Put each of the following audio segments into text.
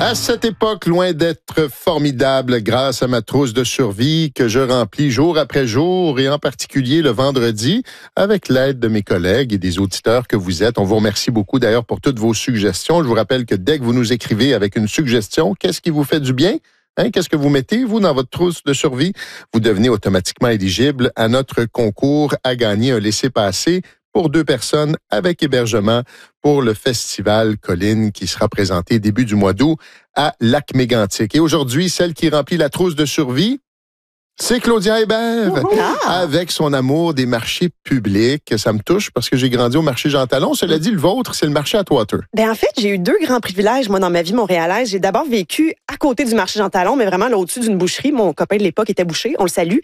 À cette époque, loin d'être formidable grâce à ma trousse de survie que je remplis jour après jour et en particulier le vendredi avec l'aide de mes collègues et des auditeurs que vous êtes. On vous remercie beaucoup d'ailleurs pour toutes vos suggestions. Je vous rappelle que dès que vous nous écrivez avec une suggestion, qu'est-ce qui vous fait du bien? Qu'est-ce que vous mettez, vous, dans votre trousse de survie? Vous devenez automatiquement éligible à notre concours à gagner un laissez-passer pour 2 personnes avec hébergement pour le Festival Colline qui sera présenté début du mois d'août à Lac-Mégantic. Et aujourd'hui, celle qui remplit la trousse de survie, c'est Claudia Hébert, avec son amour des marchés publics. Ça me touche parce que j'ai grandi au marché Jean Talon. Cela dit, le vôtre, c'est le marché Atwater. En fait, j'ai eu 2 grands privilèges, moi, dans ma vie montréalaise. J'ai d'abord vécu à côté du marché Jean Talon, mais vraiment là, au-dessus d'une boucherie. Mon copain de l'époque était boucher, on le salue.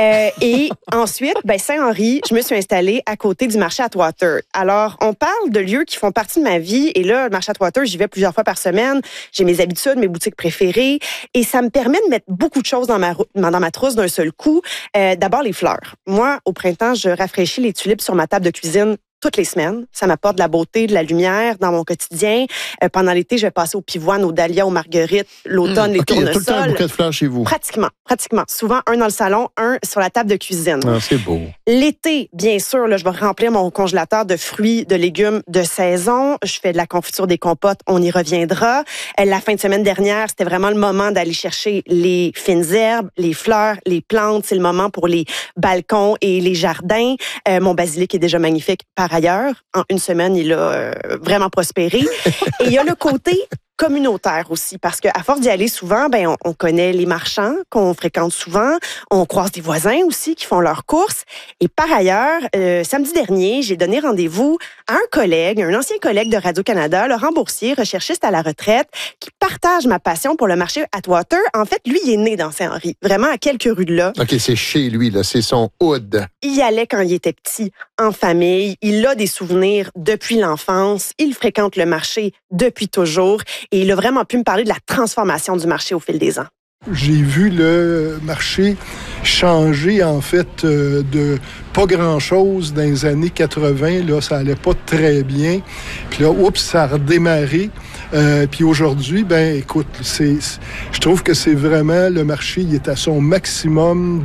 Et ensuite, Saint-Henri, je me suis installée à côté du marché Atwater. Alors, on parle de lieux qui font partie de ma vie. Et là, le marché Atwater, j'y vais plusieurs fois par semaine. J'ai mes habitudes, mes boutiques préférées. Et ça me permet de mettre beaucoup de choses dans ma trousse d'un seul coup. D'abord, les fleurs. Moi, au printemps, je rafraîchis les tulipes sur ma table de cuisine toutes les semaines. Ça m'apporte de la beauté, de la lumière dans mon quotidien. Pendant l'été, je vais passer aux pivoines, aux dahlias, aux marguerites. L'automne, les tournesols. Il y a tout le temps un bouquet de fleurs chez vous. Pratiquement. Souvent, un dans le salon, un sur la table de cuisine. Ah, c'est beau. L'été, bien sûr, là, je vais remplir mon congélateur de fruits, de légumes de saison. Je fais de la confiture, des compotes. On y reviendra. La fin de semaine dernière, c'était vraiment le moment d'aller chercher les fines herbes, les fleurs, les plantes. C'est le moment pour les balcons et les jardins. Mon basilic est déjà magnifique par ailleurs. En une semaine, il a vraiment prospéré. Et il y a le côté communautaire aussi, parce qu'à force d'y aller souvent, on connaît les marchands qu'on fréquente souvent, on croise des voisins aussi qui font leurs courses. Et par ailleurs, samedi dernier, j'ai donné rendez-vous à un ancien collègue de Radio-Canada, Laurent Boursier, recherchiste à la retraite, qui partage ma passion pour le marché Atwater. En fait, lui, il est né dans Saint-Henri, vraiment à quelques rues de là. OK, c'est chez lui, là, c'est son hood. Il y allait quand il était petit, en famille. Il a des souvenirs depuis l'enfance. Il fréquente le marché depuis toujours. Et il a vraiment pu me parler de la transformation du marché au fil des ans. J'ai vu le marché changer, en fait, de pas grand-chose dans les années 80. Là, ça allait pas très bien. Puis là, ça a redémarré. Puis aujourd'hui, écoute, je trouve que c'est vraiment le marché, il est à son maximum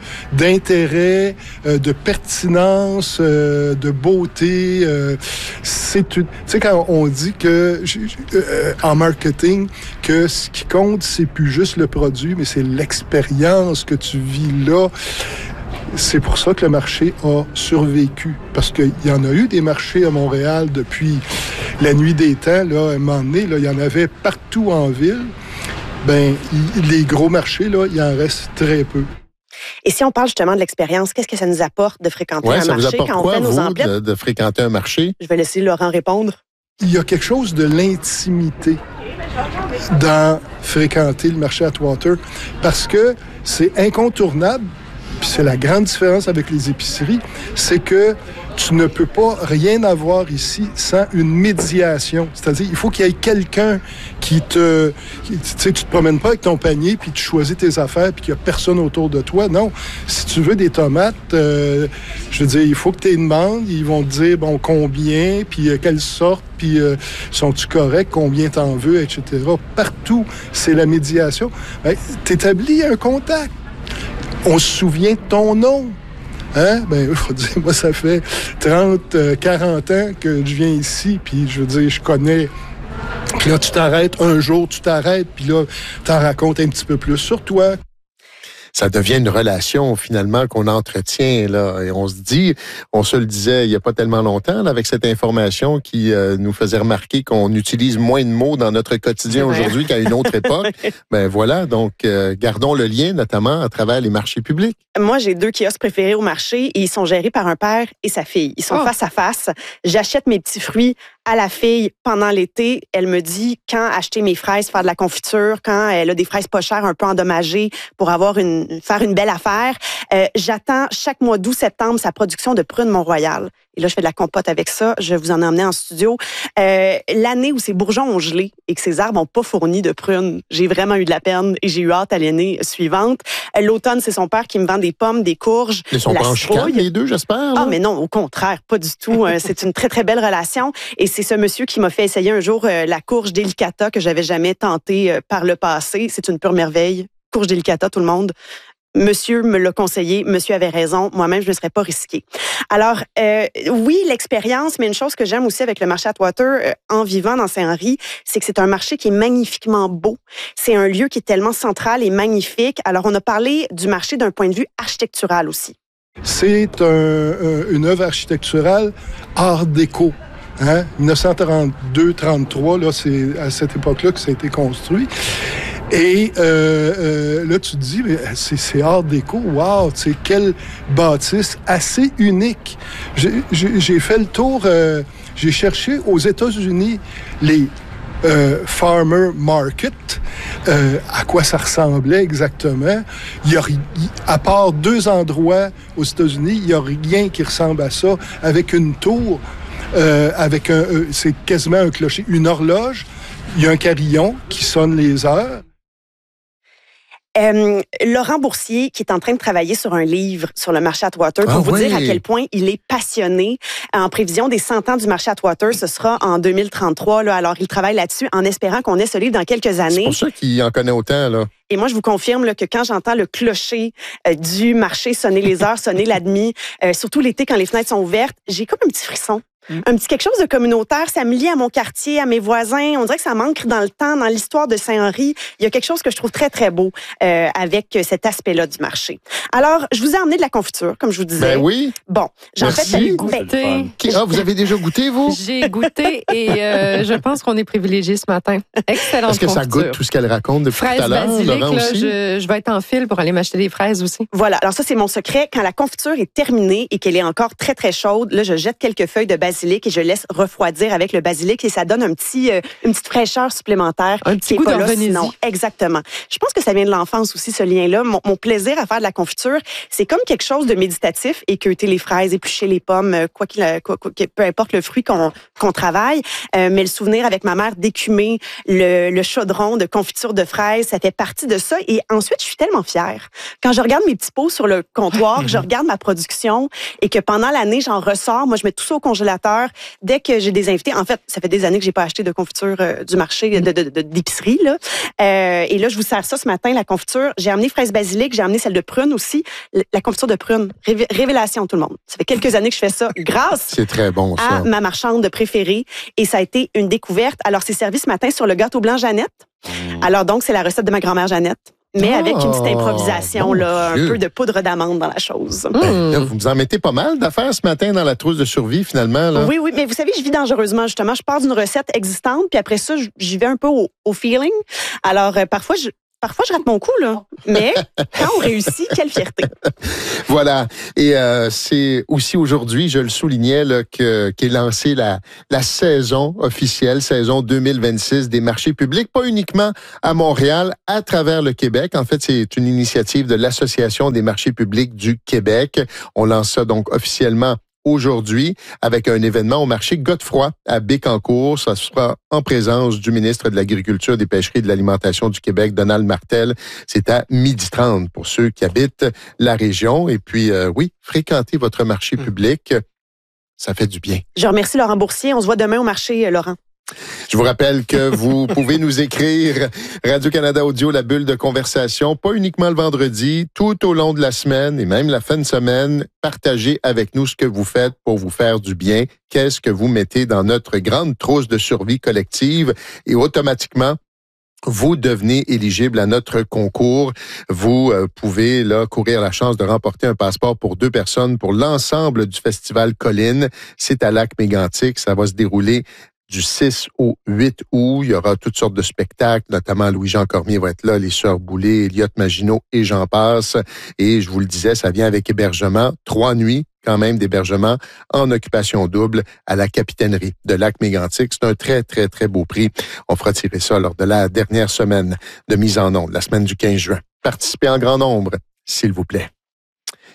d'intérêt, de pertinence, de beauté. Tu sais, quand on dit que en marketing que ce qui compte, c'est plus juste le produit, mais c'est l'expérience que tu vis là. C'est pour ça que le marché a survécu. Parce qu'il y en a eu des marchés à Montréal depuis la nuit des temps. Là, à un moment donné, là, il y en avait partout en ville. Les gros marchés, là, il en reste très peu. Et si on parle justement de l'expérience, qu'est-ce que ça nous apporte de fréquenter un marché quand on fait nos emplettes? De fréquenter un marché? Je vais laisser Laurent répondre. Il y a quelque chose de l'intimité dans fréquenter le marché Atwater parce que c'est incontournable. Puis c'est la grande différence avec les épiceries, c'est que tu ne peux pas rien avoir ici sans une médiation. C'est-à-dire, il faut qu'il y ait quelqu'un tu te promènes pas avec ton panier puis tu choisis tes affaires puis qu'il y a personne autour de toi. Non. Si tu veux des tomates, je veux dire, il faut que tu les demandes. Ils vont te dire, combien, puis quelle sorte, puis sont-tu corrects, combien t'en veux, etc. Partout, c'est la médiation. T'établis un contact. On se souvient de ton nom. Il faut dire, moi, ça fait 30, 40 ans que je viens ici, puis je veux dire, je connais. Puis là, tu t'arrêtes, un jour, puis là, t'en racontes un petit peu plus sur toi. Ça devient une relation, finalement, qu'on entretient, là. Et on se le disait il n'y a pas tellement longtemps, là, avec cette information qui nous faisait remarquer qu'on utilise moins de mots dans notre quotidien aujourd'hui qu'à une autre époque. Voilà, donc, gardons le lien, notamment à travers les marchés publics. Moi, j'ai 2 kiosques préférés au marché et ils sont gérés par un père et sa fille. Ils sont face à face. J'achète mes petits fruits à la fille pendant l'été. Elle me dit quand acheter mes fraises, faire de la confiture, quand elle a des fraises pas chères, un peu endommagées pour faire une belle affaire. J'attends chaque mois d'août, septembre, sa production de prunes Mont-Royal. Et là, je fais de la compote avec ça. Je vous en ai emmené en studio. L'année où ces bourgeons ont gelé et que ces arbres n'ont pas fourni de prunes, j'ai vraiment eu de la peine et j'ai eu hâte à l'année suivante. L'automne, c'est son père qui me vend des pommes, des courges, Ils sont pas en chicane, les deux, j'espère? Ah, mais non, au contraire, pas du tout. C'est une très, très belle relation. Et c'est ce monsieur qui m'a fait essayer un jour la courge delicata que j'avais jamais tentée par le passé. C'est une pure merveille. Courge delicata, tout le monde. Monsieur me l'a conseillé, monsieur avait raison, moi-même, je ne me serais pas risquée. Alors, oui, l'expérience, mais une chose que j'aime aussi avec le marché Atwater, en vivant dans Saint-Henri, c'est que c'est un marché qui est magnifiquement beau. C'est un lieu qui est tellement central et magnifique. Alors, on a parlé du marché d'un point de vue architectural aussi. C'est une œuvre architecturale art déco. 1932-33, là, c'est à cette époque-là que ça a été construit. Et là, tu te dis, mais c'est art déco, wow, tu sais, quelle bâtisse assez unique. J'ai fait le tour, j'ai cherché aux États-Unis les farmer market, à quoi ça ressemblait exactement. À part 2 endroits aux États-Unis, il n'y a rien qui ressemble à ça, avec une tour, c'est quasiment un clocher, une horloge, il y a un carillon qui sonne les heures. Laurent Boursier, qui est en train de travailler sur un livre sur le marché Atwater, pour vous dire à quel point il est passionné. En prévision des 100 ans du marché Atwater, ce sera en 2033. Là, alors, il travaille là-dessus en espérant qu'on ait ce livre dans quelques années. C'est pour ça qu'il en connaît autant, là. Et moi, je vous confirme là, que quand j'entends le clocher du marché sonner les heures, sonner la demi, surtout l'été quand les fenêtres sont ouvertes, j'ai comme un petit frisson. Un petit quelque chose de communautaire, ça me lie à mon quartier, à mes voisins. On dirait que ça manque dans le temps, dans l'histoire de Saint-Henri. Il y a quelque chose que je trouve très, très beau avec cet aspect-là du marché. Alors, je vous ai emmené de la confiture, comme je vous disais. Ben oui. Bon, j'en fais goûté. Vous avez déjà goûté, vous? J'ai goûté et je pense qu'on est privilégiés ce matin. Excellente Est-ce que ça confiture. goûte tout ce qu'elle raconte depuis fraises tout à l'heure, basilic, Laurent là, aussi? je vais être en file pour aller m'acheter des fraises aussi. Voilà, alors ça, c'est mon secret. Quand la confiture est terminée et qu'elle est encore très, très chaude, là, je jette quelques feuilles de basilic et je laisse refroidir avec le basilic et ça donne une petite fraîcheur supplémentaire. Un petit goût d'orvénésie. Exactement. Je pense que ça vient de l'enfance aussi, ce lien-là. Mon plaisir à faire de la confiture, c'est comme quelque chose de méditatif, équeuter les fraises, éplucher les pommes, peu importe le fruit qu'on travaille. Mais le souvenir avec ma mère d'écumer le chaudron de confiture de fraises, ça fait partie de ça. Et ensuite, je suis tellement fière. Quand je regarde mes petits pots sur le comptoir, je regarde ma production et que pendant l'année, j'en ressors. Moi, je mets tout ça au congélateur. Dès que j'ai des invités, en fait, ça fait des années que j'ai pas acheté de confiture du marché, d'épicerie, là. Et là, je vous sers ça ce matin, la confiture. J'ai amené fraise basilic, j'ai amené celle de prune aussi. La confiture de prune. Révélation, tout le monde. Ça fait quelques années que je fais ça grâce C'est très bon, ça. à ma marchande préférée. Et ça a été une découverte. Alors, c'est servi ce matin sur le gâteau blanc Jeannette. Alors, donc, c'est la recette de ma grand-mère Jeannette. Mais avec une petite improvisation, là, un peu de poudre d'amande dans la chose. Là, vous vous en mettez pas mal d'affaires ce matin dans la trousse de survie, finalement. Là. Oui, mais vous savez, je vis dangereusement, justement. Je pars d'une recette existante, puis après ça, j'y vais un peu au feeling. Alors, parfois, je rate mon coup, là. Mais quand on réussit, quelle fierté. Voilà. Et c'est aussi aujourd'hui, je le soulignais, là, qu'est lancée la saison officielle, saison 2026 des marchés publics, pas uniquement à Montréal, à travers le Québec. En fait, c'est une initiative de l'Association des marchés publics du Québec. On lance ça donc officiellement aujourd'hui avec un événement au marché Godefroy à Bécancour. Ça sera en présence du ministre de l'Agriculture, des Pêcheries et de l'Alimentation du Québec, Donald Martel. C'est à 12h30 pour ceux qui habitent la région. Et puis, oui, fréquentez votre marché public. Ça fait du bien. Je remercie Laurent Boursier. On se voit demain au marché, Laurent. Je vous rappelle que vous pouvez nous écrire Radio-Canada Audio, la bulle de conversation, pas uniquement le vendredi, tout au long de la semaine et même la fin de semaine. Partagez avec nous ce que vous faites pour vous faire du bien. Qu'est-ce que vous mettez dans notre grande trousse de survie collective et automatiquement, vous devenez éligible à notre concours. Vous pouvez là courir la chance de remporter un passeport pour 2 personnes pour l'ensemble du festival Colline. C'est à Lac-Mégantic. Ça va se dérouler du 6 au 8 août. Il y aura toutes sortes de spectacles, notamment Louis-Jean Cormier va être là, les Sœurs Boulay, Elliott Maginot et j'en passe. Et je vous le disais, ça vient avec hébergement, 3 nuits quand même d'hébergement en occupation double à la capitainerie de Lac-Mégantic. C'est un très, très, très beau prix. On fera tirer ça lors de la dernière semaine de mise en onde, la semaine du 15 juin. Participez en grand nombre, s'il vous plaît.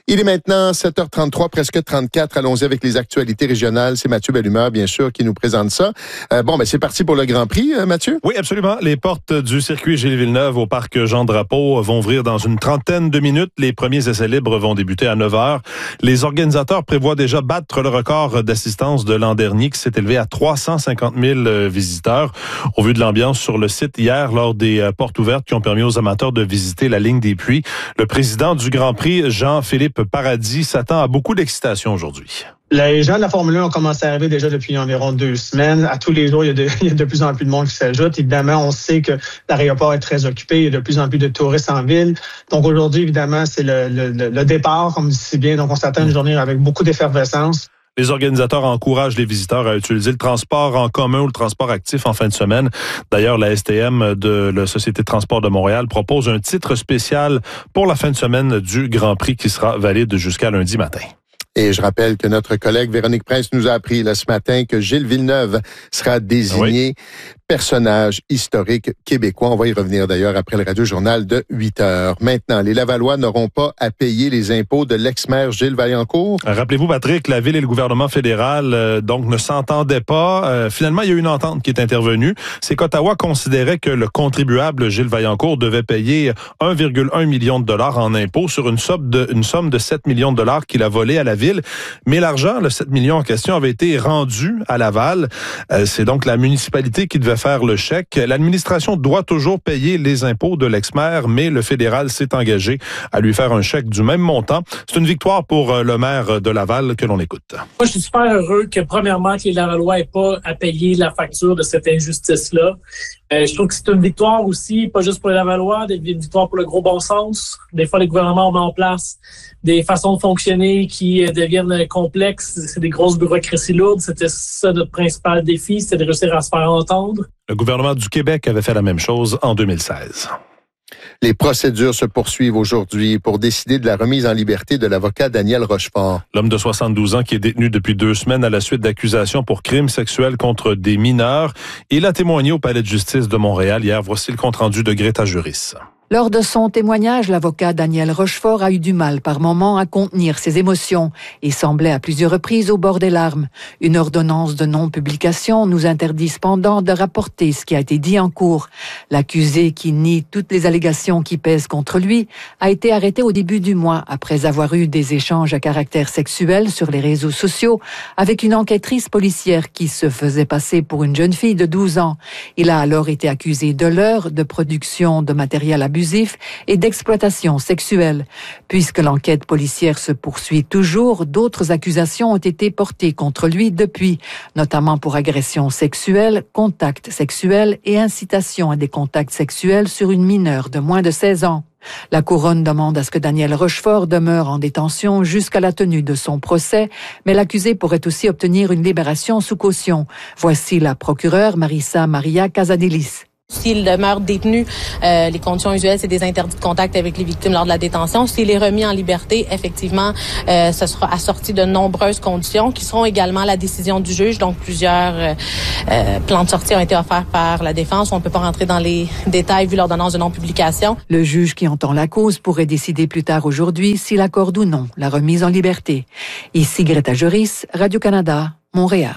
Il est maintenant 7h33, presque 34. Allons-y avec les actualités régionales. C'est Mathieu Bellumeur, bien sûr, qui nous présente ça. C'est parti pour le Grand Prix, Mathieu? Oui, absolument. Les portes du circuit Gilles Villeneuve au parc Jean-Drapeau vont ouvrir dans une trentaine de minutes. Les premiers essais libres vont débuter à 9h. Les organisateurs prévoient déjà battre le record d'assistance de l'an dernier qui s'est élevé à 350 000 visiteurs. Au vu de l'ambiance sur le site hier lors des portes ouvertes qui ont permis aux amateurs de visiter la ligne des puits, le président du Grand Prix, Jean-Philippe Paradis, s'attend à beaucoup d'excitation aujourd'hui. Les gens de la Formule 1 ont commencé à arriver déjà depuis environ 2 semaines. À tous les jours, il y a de plus en plus de monde qui s'ajoute. Évidemment, on sait que l'aéroport est très occupé. Il y a de plus en plus de touristes en ville. Donc aujourd'hui, évidemment, c'est le départ, comme dit si bien. Donc on s'attend à une journée avec beaucoup d'effervescence. Les organisateurs encouragent les visiteurs à utiliser le transport en commun ou le transport actif en fin de semaine. D'ailleurs, la STM de la Société de transport de Montréal propose un titre spécial pour la fin de semaine du Grand Prix qui sera valide jusqu'à lundi matin. Et je rappelle que notre collègue Véronique Prince nous a appris ce matin que Gilles Villeneuve sera désigné personnage historique québécois. On va y revenir d'ailleurs après le Radio-Journal de 8h. Maintenant, les Lavallois n'auront pas à payer les impôts de l'ex-maire Gilles Vaillancourt. Rappelez-vous, Patrick, la Ville et le gouvernement fédéral ne s'entendaient pas. Finalement, il y a eu une entente qui est intervenue. C'est qu'Ottawa considérait que le contribuable Gilles Vaillancourt devait payer 1,1 million de dollars en impôts sur une somme de 7 millions de dollars qu'il a volé à la Ville. Mais l'argent, le 7 millions en question, avait été rendu à Laval. C'est donc la municipalité qui devait faire le chèque. L'administration doit toujours payer les impôts de l'ex-maire, mais le fédéral s'est engagé à lui faire un chèque du même montant. C'est une victoire pour le maire de Laval que l'on écoute. Moi, je suis super heureux que, premièrement, que les Lavallois n'aient pas à payer la facture de cette injustice-là. Je trouve que c'est une victoire aussi, pas juste pour les Lavallois, une victoire pour le gros bon sens. Des fois, les gouvernements ont mis en place des façons de fonctionner qui deviennent complexes. C'est des grosses bureaucraties lourdes. C'était ça notre principal défi, c'était de réussir à se faire entendre. Le gouvernement du Québec avait fait la même chose en 2016. Les procédures se poursuivent aujourd'hui pour décider de la remise en liberté de l'avocat Daniel Rochefort. L'homme de 72 ans qui est détenu depuis 2 semaines à la suite d'accusations pour crimes sexuels contre des mineurs. Il a témoigné au Palais de justice de Montréal hier. Voici le compte-rendu de Greta Juris. Lors de son témoignage, l'avocat Daniel Rochefort a eu du mal par moments à contenir ses émotions et semblait à plusieurs reprises au bord des larmes. Une ordonnance de non-publication nous interdit cependant de rapporter ce qui a été dit en cours. L'accusé, qui nie toutes les allégations qui pèsent contre lui, a été arrêté au début du mois après avoir eu des échanges à caractère sexuel sur les réseaux sociaux avec une enquêtrice policière qui se faisait passer pour une jeune fille de 12 ans. Il a alors été accusé de leurre, de production de matériel abusif et d'exploitation sexuelle. Puisque l'enquête policière se poursuit toujours, d'autres accusations ont été portées contre lui depuis, notamment pour agression sexuelle, contact sexuel et incitation à des contacts sexuels sur une mineure de moins de 16 ans. La couronne demande à ce que Daniel Rochefort demeure en détention jusqu'à la tenue de son procès, mais l'accusé pourrait aussi obtenir une libération sous caution. Voici la procureure Marissa Maria Casadelis. S'il demeure détenu, les conditions usuelles, c'est des interdits de contact avec les victimes lors de la détention. S'il est remis en liberté, effectivement, ce sera assorti de nombreuses conditions qui seront également la décision du juge. Donc, plusieurs plans de sortie ont été offerts par la défense. On ne peut pas rentrer dans les détails vu l'ordonnance de non-publication. Le juge qui entend la cause pourrait décider plus tard aujourd'hui s'il accorde ou non la remise en liberté. Ici Greta Juris, Radio-Canada, Montréal.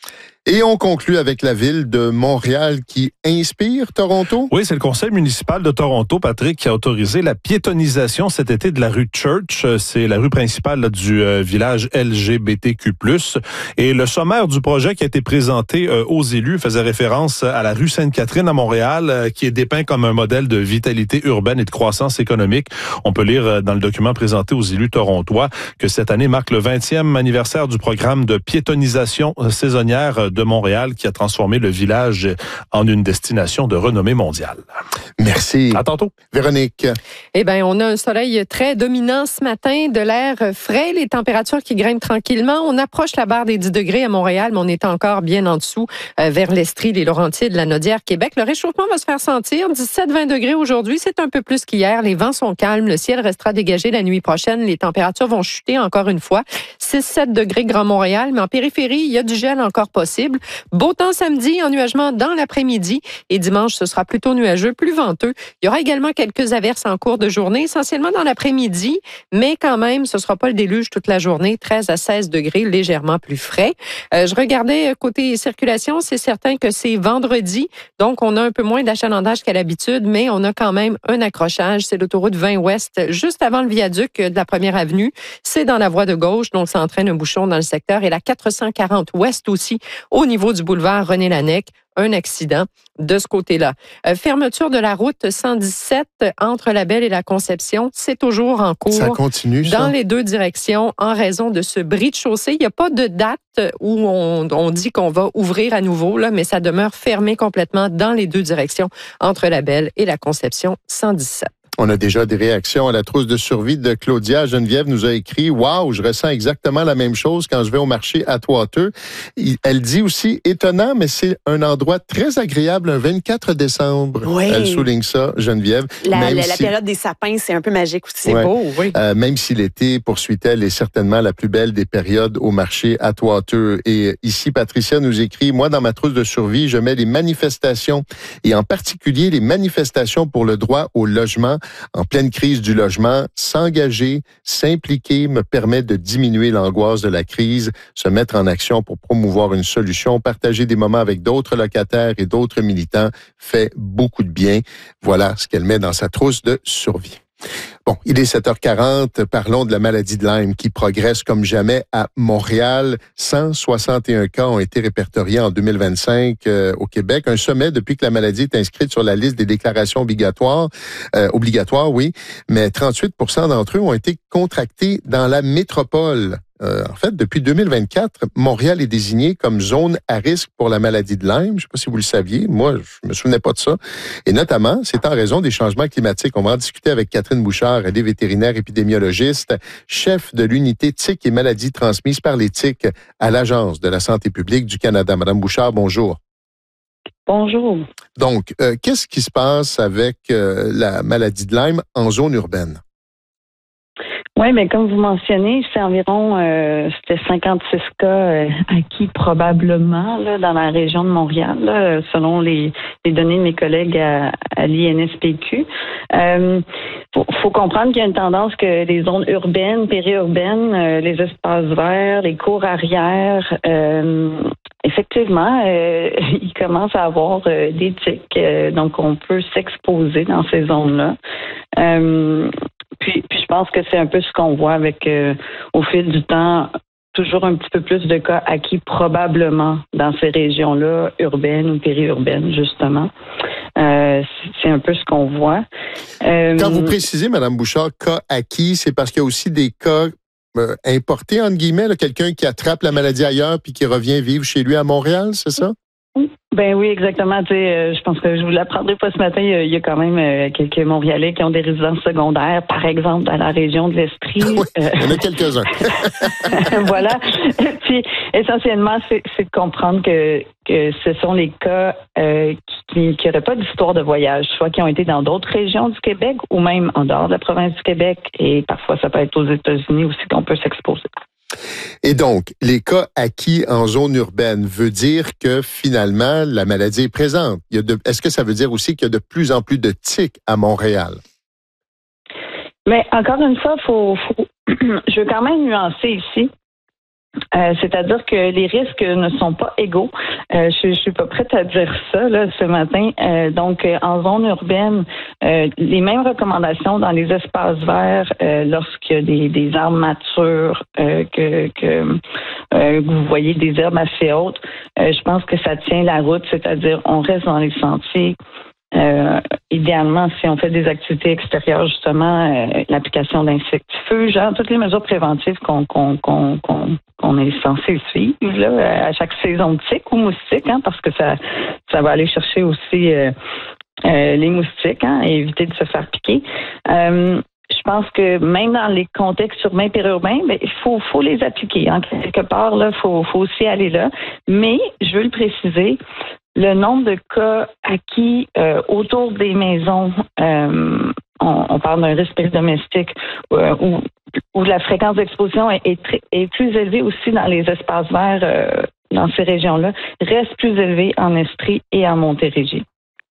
Et on conclut avec la ville de Montréal qui inspire Toronto. Oui, c'est le conseil municipal de Toronto, Patrick, qui a autorisé la piétonisation cet été de la rue Church. C'est la rue principale du village LGBTQ+. Et le sommaire du projet qui a été présenté aux élus faisait référence à la rue Sainte-Catherine à Montréal, qui est dépeint comme un modèle de vitalité urbaine et de croissance économique. On peut lire dans le document présenté aux élus torontois que cette année marque le 20e anniversaire du programme de piétonisation saisonnière de Montréal qui a transformé le village en une destination de renommée mondiale. Merci. À tantôt. Véronique. Eh bien, on a un soleil très dominant ce matin, de l'air frais, les températures qui grimpent tranquillement. On approche la barre des 10 degrés à Montréal, mais on est encore bien en dessous vers l'Estrie, les Laurentides, la Naudière, Québec. Le réchauffement va se faire sentir. 17-20 degrés aujourd'hui, c'est un peu plus qu'hier. Les vents sont calmes, le ciel restera dégagé la nuit prochaine. Les températures vont chuter encore une fois. 6-7 degrés Grand Montréal, mais en périphérie, il y a du gel encore possible. Beau temps samedi, ennuagement dans l'après-midi. Et dimanche, ce sera plutôt nuageux, plus venteux. venteux. Il y aura également quelques averses en cours de journée, essentiellement dans l'après-midi, mais quand même, ce sera pas le déluge toute la journée, 13 à 16 degrés, légèrement plus frais. Je regardais côté circulation, c'est certain que c'est vendredi, donc on a un peu moins d'achalandage qu'à l'habitude, mais on a quand même un accrochage. C'est l'autoroute 20 Ouest, juste avant le viaduc de la Première Avenue. C'est dans la voie de gauche, donc ça entraîne un bouchon dans le secteur. Et la 440 Ouest aussi, au niveau du boulevard René-Lannec, un accident de ce côté-là. Fermeture de la route 117 entre la Belle et la Conception, c'est toujours en cours. Ça continue, ça? Dans les deux directions, en raison de ce bris de chaussée. Il n'y a pas de date où on dit qu'on va ouvrir à nouveau, là, mais ça demeure fermé complètement dans les deux directions entre la Belle et la Conception 117. On a déjà des réactions à la trousse de survie de Claudia. Geneviève nous a écrit « Wow, je ressens exactement la même chose quand je vais au marché Atwater ». Elle dit aussi « Étonnant, mais c'est un endroit très agréable un 24 décembre ». Oui. Elle souligne ça, Geneviève. La période des sapins, c'est un peu magique aussi. C'est beau, oui. Même si l'été, poursuit-elle, est certainement la plus belle des périodes au marché Atwater. Et ici, Patricia nous écrit « Moi, dans ma trousse de survie, je mets les manifestations et en particulier les manifestations pour le droit au logement. En pleine crise du logement, s'engager, s'impliquer me permet de diminuer l'angoisse de la crise, se mettre en action pour promouvoir une solution, partager des moments avec d'autres locataires et d'autres militants fait beaucoup de bien. » Voilà ce qu'elle met dans sa trousse de survie. Bon, il est 7h40. Parlons de la maladie de Lyme qui progresse comme jamais à Montréal. 161 cas ont été répertoriés en 2025 au Québec. Un sommet depuis que la maladie est inscrite sur la liste des déclarations obligatoires, oui, mais 38% d'entre eux ont été contractés dans la métropole. En fait, depuis 2024, Montréal est désigné comme zone à risque pour la maladie de Lyme. Je ne sais pas si vous le saviez. Moi, je me souvenais pas de ça. Et notamment, c'est en raison des changements climatiques. On va en discuter avec Catherine Bouchard, elle est vétérinaire épidémiologiste, chef de l'unité tiques et maladies transmises par les tiques à l'Agence de la santé publique du Canada. Madame Bouchard, bonjour. Bonjour. Donc, qu'est-ce qui se passe avec la maladie de Lyme en zone urbaine? Oui, mais comme vous mentionnez, c'est environ c'était 56 cas acquis probablement là, dans la région de Montréal, là, selon les données de mes collègues à l'INSPQ. Faut comprendre qu'il y a une tendance que les zones urbaines, périurbaines, les espaces verts, les cours arrière, effectivement, il commence à avoir des tiques, donc on peut s'exposer dans ces zones-là. Puis je pense que c'est un peu ce qu'on voit avec, au fil du temps, toujours un petit peu plus de cas acquis probablement dans ces régions-là, urbaines ou périurbaines, justement. C'est un peu ce qu'on voit. Quand vous précisez, Mme Bouchard, cas acquis, c'est parce qu'il y a aussi des cas importés, entre guillemets, là, quelqu'un qui attrape la maladie ailleurs puis qui revient vivre chez lui à Montréal, c'est ça? Ben oui, exactement. Tu sais, je pense que je vous l'apprendrai pas ce matin. Il y a quand même quelques Montréalais qui ont des résidences secondaires, par exemple, dans la région de l'Estrie. Oui, il y en a quelques-uns. Voilà. Puis, essentiellement, c'est de comprendre que ce sont les cas qui n'auraient pas d'histoire de voyage, soit qui ont été dans d'autres régions du Québec ou même en dehors de la province du Québec. Et parfois, ça peut être aux États-Unis aussi qu'on peut s'exposer. Et donc, les cas acquis en zone urbaine veut dire que finalement, la maladie est présente. Est-ce que ça veut dire aussi qu'il y a de plus en plus de tiques à Montréal? Mais encore une fois, je veux quand même nuancer ici. C'est-à-dire que les risques ne sont pas égaux. Je suis pas prête à dire ça là ce matin. Donc, en zone urbaine, les mêmes recommandations dans les espaces verts lorsqu'il y a des arbres matures, que vous voyez des herbes assez hautes. Je pense que ça tient la route, c'est-à-dire on reste dans les sentiers. Idéalement, si on fait des activités extérieures, justement, l'application d'insectifuges, toutes les mesures préventives qu'on est censé suivre là, à chaque saison de tique ou moustique, parce que ça va aller chercher aussi les moustiques et éviter de se faire piquer. Je pense que même dans les contextes urbains, périurbains, il faut les appliquer. Quelque part, là, faut aussi aller là. Mais, je veux le préciser, le nombre de cas acquis autour des maisons, on parle d'un risque domestique, où la fréquence d'exposition est plus élevée aussi dans les espaces verts, dans ces régions-là, reste plus élevée en Estrie et en Montérégie.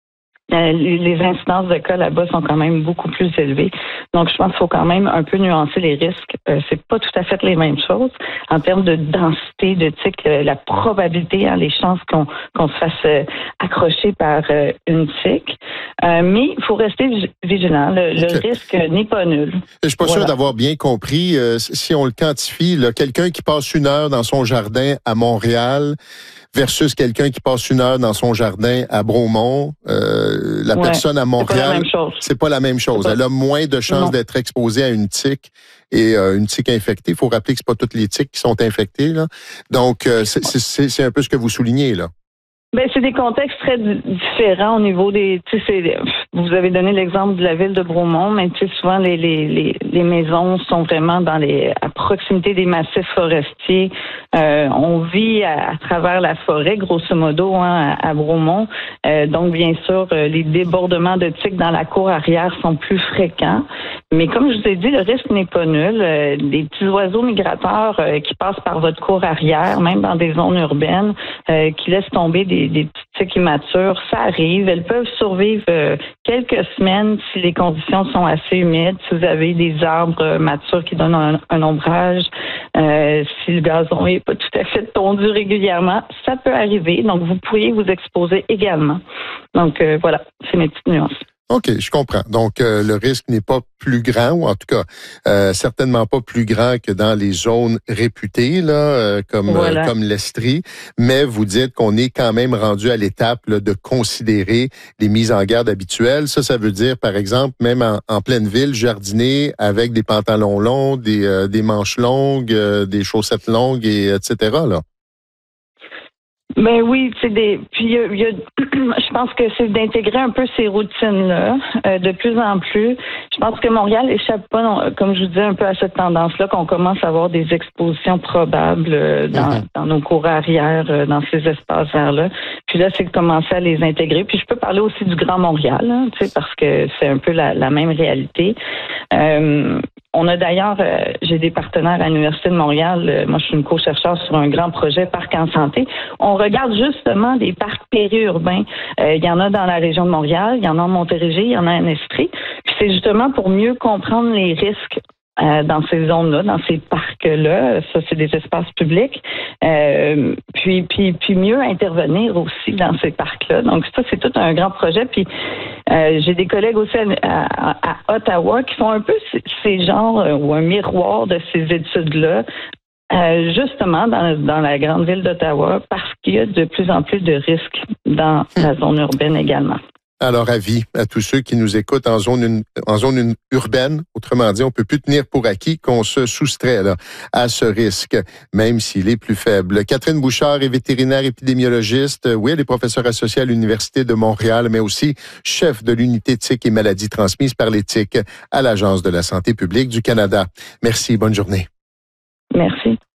les incidences de cas là-bas sont quand même beaucoup plus élevées. Donc, je pense qu'il faut quand même un peu nuancer les risques. C'est pas tout à fait les mêmes choses. En termes de densité de tiques, la probabilité, les chances qu'on se fasse accrocher par une tique. Mais il faut rester vigilant. Le risque n'est pas nul. Je suis pas sûr d'avoir bien compris. Si on le quantifie, là, quelqu'un qui passe 1 heure dans son jardin à Montréal versus quelqu'un qui passe 1 heure dans son jardin à Bromont, la personne à Montréal, c'est pas la même chose. Elle a moins de chances d'être exposée à une tique et une tique infectée. Il faut rappeler que c'est pas toutes les tiques qui sont infectées, là. Donc, c'est un peu ce que vous soulignez, là. Ben, c'est des contextes très différents au niveau des, vous avez donné l'exemple de la ville de Bromont, mais souvent les maisons sont vraiment à proximité des massifs forestiers. On vit à travers la forêt, grosso modo, à Bromont. Donc, bien sûr, les débordements de tiques dans la cour arrière sont plus fréquents. Mais comme je vous ai dit, le risque n'est pas nul. Des petits oiseaux migrateurs qui passent par votre cour arrière, même dans des zones urbaines, qui laissent tomber des petites tiques immatures, ça arrive. Elles peuvent survivre quelques semaines si les conditions sont assez humides, si vous avez des arbres matures qui donnent un ombrage, si le gazon n'est pas tout à fait tondu régulièrement, ça peut arriver. Donc, vous pourriez vous exposer également. Donc, voilà, c'est mes petites nuances. OK, je comprends. Donc, le risque n'est pas plus grand, ou en tout cas, certainement pas plus grand que dans les zones réputées, là, comme l'Estrie. Mais vous dites qu'on est quand même rendu à l'étape là, de considérer les mises en garde habituelles. Ça veut dire, par exemple, même en pleine ville, jardiner avec des pantalons longs, des manches longues, des chaussettes longues, etc., là. Ben oui, puis je pense que c'est d'intégrer un peu ces routines-là de plus en plus. Je pense que Montréal échappe pas, comme je vous disais, un peu à cette tendance-là qu'on commence à avoir des expositions probables dans nos cours arrière, dans ces espaces verts-là. Puis là, c'est de commencer à les intégrer. Puis je peux parler aussi du Grand Montréal, hein, parce que c'est un peu la même réalité. On a d'ailleurs, j'ai des partenaires à l'Université de Montréal. Moi, je suis une co-chercheure sur un grand projet Parc en santé. On regarde justement des parcs périurbains. Il y en a dans la région de Montréal, il y en a en Montérégie, il y en a en Estrie. Puis c'est justement pour mieux comprendre les risques dans ces zones-là, dans ces parcs-là. Ça, c'est des espaces publics. Puis mieux intervenir aussi dans ces parcs-là. Donc ça, c'est tout un grand projet. Puis j'ai des collègues aussi à Ottawa qui font un peu ces genres ou un miroir de ces études-là. Justement dans la grande ville d'Ottawa, parce qu'il y a de plus en plus de risques dans la zone urbaine également. Alors, avis à tous ceux qui nous écoutent en zone urbaine. Autrement dit, on peut plus tenir pour acquis qu'on se soustrait là, à ce risque, même s'il est plus faible. Catherine Bouchard est vétérinaire épidémiologiste. Oui, elle est professeure associée à l'Université de Montréal, mais aussi chef de l'unité tiques et maladies transmises par les tiques à l'Agence de la santé publique du Canada. Merci, bonne journée. Merci.